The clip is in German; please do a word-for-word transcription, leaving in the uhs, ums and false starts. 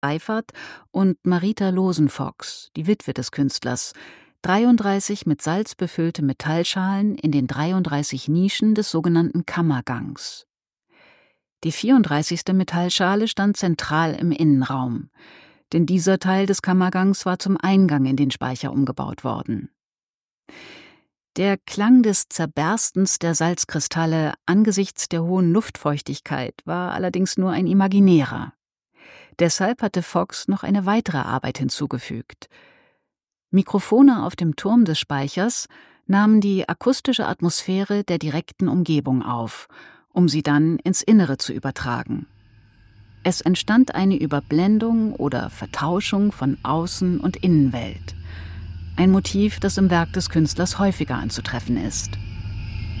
Eifert und Marita Losen-Fox, die Witwe des Künstlers, dreiunddreißig mit Salz befüllte Metallschalen in den dreiunddreißig Nischen des sogenannten Kammergangs. Die vierunddreißigste Metallschale stand zentral im Innenraum, denn dieser Teil des Kammergangs war zum Eingang in den Speicher umgebaut worden. Der Klang des Zerberstens der Salzkristalle angesichts der hohen Luftfeuchtigkeit war allerdings nur ein imaginärer. Deshalb hatte Fox noch eine weitere Arbeit hinzugefügt. Mikrofone auf dem Turm des Speichers nahmen die akustische Atmosphäre der direkten Umgebung auf, um sie dann ins Innere zu übertragen. Es entstand eine Überblendung oder Vertauschung von Außen- und Innenwelt. Ein Motiv, das im Werk des Künstlers häufiger anzutreffen ist.